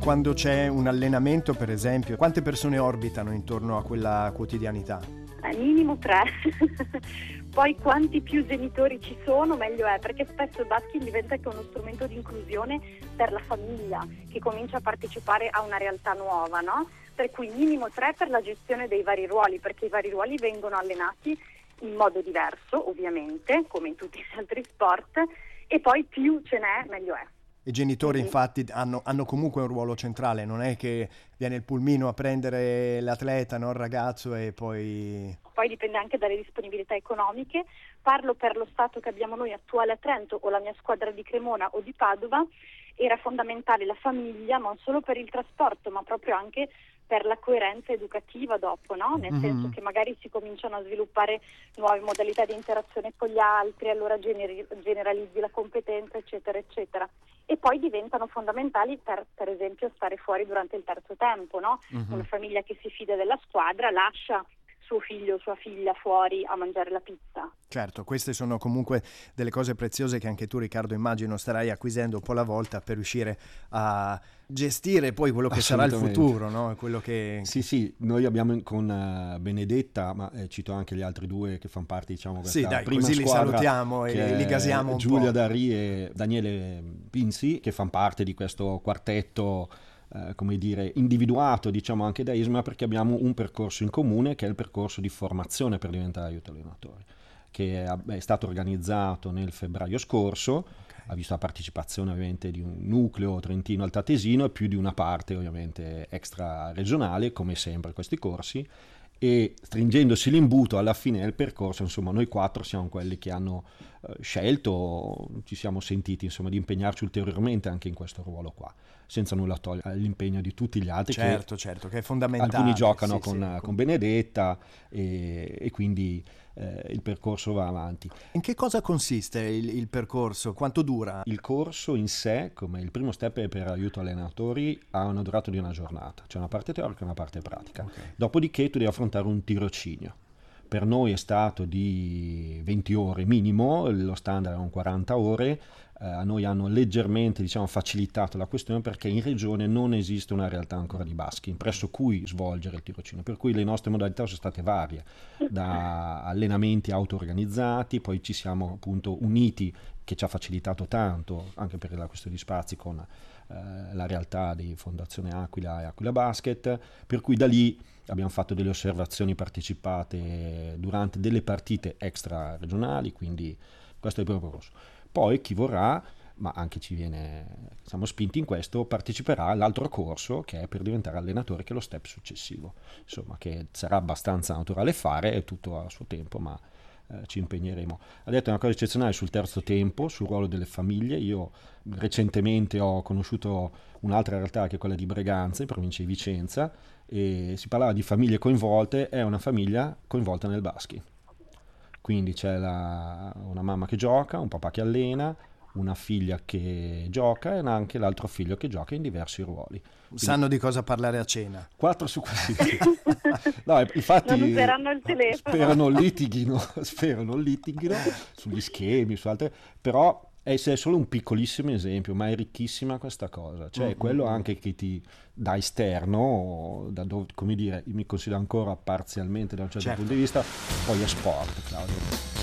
quando c'è un allenamento, per esempio, quante persone orbitano intorno a quella quotidianità? Minimo 3. Poi quanti più genitori ci sono meglio è, perché spesso il basket diventa anche uno strumento di inclusione per la famiglia che comincia a partecipare a una realtà nuova, no? Per cui minimo 3 per la gestione dei vari ruoli, perché i vari ruoli vengono allenati in modo diverso, ovviamente, come in tutti gli altri sport, e poi più ce n'è meglio è. I genitori infatti hanno comunque un ruolo centrale, non è che viene il pulmino a prendere l'atleta, no, il ragazzo, e poi Dipende anche dalle disponibilità economiche. Parlo per lo stato che abbiamo noi attuale a Trento o la mia squadra di Cremona o di Padova. Era fondamentale la famiglia, non solo per il trasporto, ma proprio anche per la coerenza educativa dopo, no? Nel senso che magari si cominciano a sviluppare nuove modalità di interazione con gli altri, allora generalizzi la competenza, eccetera, eccetera. E poi diventano fondamentali per esempio stare fuori durante il terzo tempo, no? Una famiglia che si fida della squadra lascia suo figlio o sua figlia fuori a mangiare la pizza. certo, queste sono comunque delle cose preziose che anche tu, Riccardo, immagino starai acquisendo un po' alla volta per riuscire a gestire poi quello che sarà il futuro, no? Quello che... Sì, noi abbiamo con Benedetta, ma cito anche gli altri due che fanno parte, diciamo, questa prima così squadra, li salutiamo e li gasiamo un Giulia po'. Darri e Daniele Pinzi, che fanno parte di questo quartetto come dire, individuato, diciamo, anche da ISMA, perché abbiamo un percorso in comune che è il percorso di formazione per diventare aiuto allenatori, che è stato organizzato nel febbraio scorso. Ha visto la partecipazione ovviamente di un nucleo trentino altatesino e più di una parte ovviamente extra regionale, come sempre questi corsi, e stringendosi l'imbuto alla fine del percorso, insomma, noi 4 siamo quelli che hanno scelto, ci siamo sentiti, insomma, di impegnarci ulteriormente anche in questo ruolo qua, senza nulla togliere all'impegno di tutti gli altri. Certo, che è fondamentale. Alcuni giocano con Benedetta e quindi il percorso va avanti. In che cosa consiste il percorso? Quanto dura? Il corso in sé, come il primo step per aiuto allenatori, ha una durata di una giornata, c'è una parte teorica e una parte pratica. Dopodiché tu devi affrontare un tirocinio. Per noi è stato di 20 ore minimo, lo standard erano 40 ore, a noi hanno leggermente, diciamo, facilitato la questione perché in regione non esiste una realtà ancora di basket presso cui svolgere il tirocinio, per cui le nostre modalità sono state varie, da allenamenti auto-organizzati, poi ci siamo appunto uniti, che ci ha facilitato tanto anche per la questione di spazi con la realtà di Fondazione Aquila e Aquila Basket, per cui da lì abbiamo fatto delle osservazioni partecipate durante delle partite extra regionali, quindi questo è il primo percorso. Poi chi vorrà, ma anche siamo spinti in questo, parteciperà all'altro corso che è per diventare allenatore, che è lo step successivo, insomma, che sarà abbastanza naturale fare, è tutto a suo tempo, ma ci impegneremo. Ha detto una cosa eccezionale sul terzo tempo, sul ruolo delle famiglie. Io recentemente ho conosciuto un'altra realtà che è quella di Breganza, in provincia di Vicenza, e si parlava di famiglie coinvolte. È una famiglia coinvolta nel basket, quindi c'è una mamma che gioca, un papà che allena, una figlia che gioca e anche l'altro figlio che gioca in diversi ruoli. Quindi, sanno di cosa parlare a cena. 4 su 4. No, infatti non useranno il telefono. sperano litighino sugli schemi, su altre, però è solo un piccolissimo esempio, ma è ricchissima questa cosa, cioè quello anche che ti da esterno, da dove, come dire, io mi considero ancora parzialmente da un certo punto di vista, poi è sport, Claudio.